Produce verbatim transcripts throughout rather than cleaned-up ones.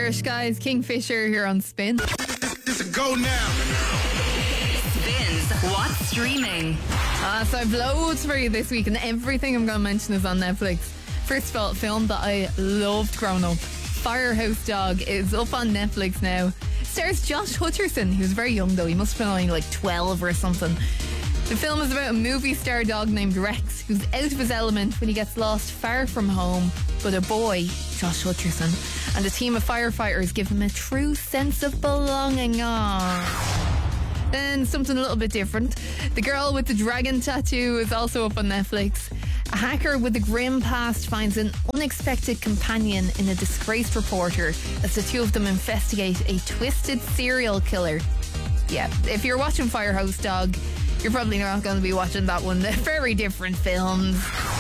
Irish guys, Kingfisher here on Spin. It's a go now. Spins What's Streaming. Uh, so I've loads for you this week, and everything I'm going to mention is on Netflix. First of all, a film that I loved growing up, Firehouse Dog, is up on Netflix now. Stars Josh Hutcherson. He was very young though, he must have been only like twelve or something. The film is about a movie star dog named Rex who's out of his element when he gets lost far from home, but a boy, Josh Hutcherson, and a team of firefighters give him a true sense of belonging. Aww. Then something a little bit different. The Girl with the Dragon Tattoo is also up on Netflix. A hacker with a grim past finds an unexpected companion in a disgraced reporter as the two of them investigate a twisted serial killer. Yeah, if you're watching Firehouse Dog, you're probably not going to be watching that one. They're very different films.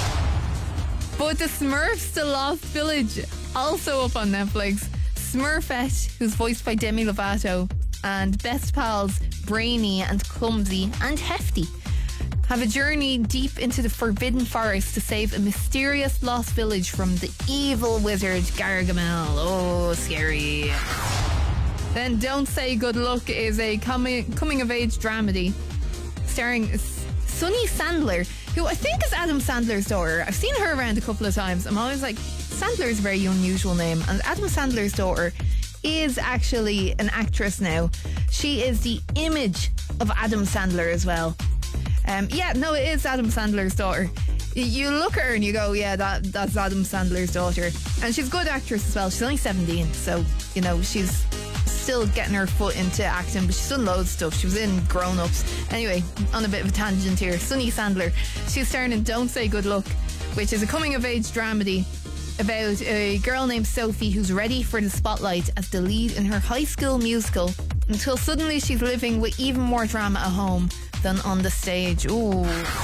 But The Smurfs, The Lost Village, also up on Netflix. Smurfette, who's voiced by Demi Lovato, and best pals Brainy and Clumsy and Hefty have a journey deep into the Forbidden Forest to save a mysterious lost village from the evil wizard Gargamel. Oh, scary. Then Don't Say Good Luck is a com- coming-of-age dramedy starring Sunny Sandler, who I think is Adam Sandler's daughter. I've seen her around a couple of times. I'm always like, Sandler is a very unusual name, and Adam Sandler's daughter is actually an actress now. She is the image of Adam Sandler as well. Um, yeah, no, it is Adam Sandler's daughter. You look at her and you go, yeah, that that's Adam Sandler's daughter. And she's a good actress as well. She's only seventeen, so, you know, she's still getting her foot into acting, but she's done loads of stuff. She was in Grown Ups. Anyway, on a bit of a tangent here, Sunny Sandler, she's starring in Don't Say Good Luck, which is a coming-of-age dramedy about a girl named Sophie who's ready for the spotlight as the lead in her high school musical, until suddenly she's living with even more drama at home than on the stage. Ooh.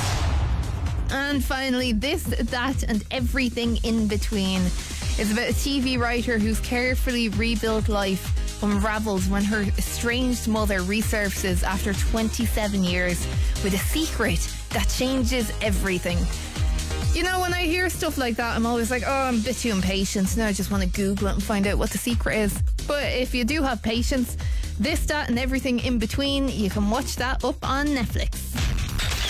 And finally, This, That and Everything in Between is about a T V writer whose carefully rebuilt life unravels when her estranged mother resurfaces after twenty-seven years with a secret that changes everything. You know, when I hear stuff like that, I'm always like, oh, I'm a bit too impatient. Now I just want to Google it and find out what the secret is. But if you do have patience, This, That and Everything in Between, you can watch that up on Netflix.